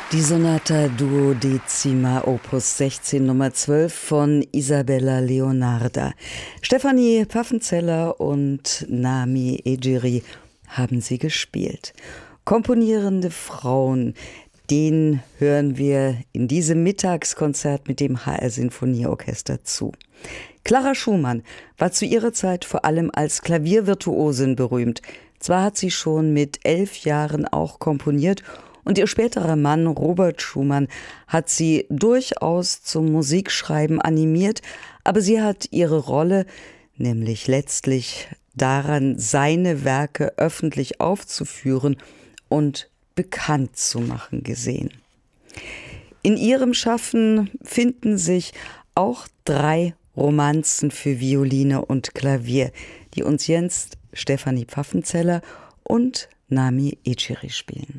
Die Sonata Duodecima Opus 16 Nummer 12 von Isabella Leonarda. Stefanie Pfaffenzeller und Nami Egeri haben sie gespielt. Komponierende Frauen, den hören wir in diesem Mittagskonzert mit dem HR Sinfonieorchester zu. Clara Schumann war zu ihrer Zeit vor allem als Klaviervirtuosin berühmt. Zwar hat sie schon mit 11 Jahren auch komponiert und ihr späterer Mann Robert Schumann hat sie durchaus zum Musikschreiben animiert, aber sie hat ihre Rolle, nämlich letztlich daran, seine Werke öffentlich aufzuführen und bekannt zu machen, gesehen. In ihrem Schaffen finden sich auch 3 Romanzen für Violine und Klavier, die uns jetzt Stefanie Pfaffenzeller und Nami Egeri spielen.